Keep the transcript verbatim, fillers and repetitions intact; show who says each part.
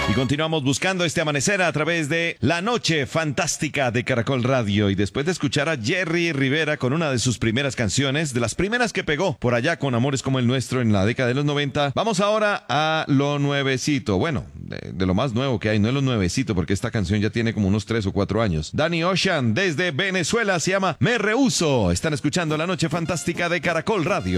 Speaker 1: Y continuamos buscando este amanecer a través de La Noche Fantástica de Caracol Radio. Y después de escuchar a Jerry Rivera con una de sus primeras canciones, de las primeras que pegó por allá con Amores como el Nuestro en la década de los noventa, vamos ahora a lo nuevecito. Bueno, de, de lo más nuevo que hay, no es lo nuevecito, porque esta canción ya tiene como unos tres o cuatro años. Danny Ocean desde Venezuela se llama Me Rehuso. Están escuchando La Noche Fantástica de Caracol Radio.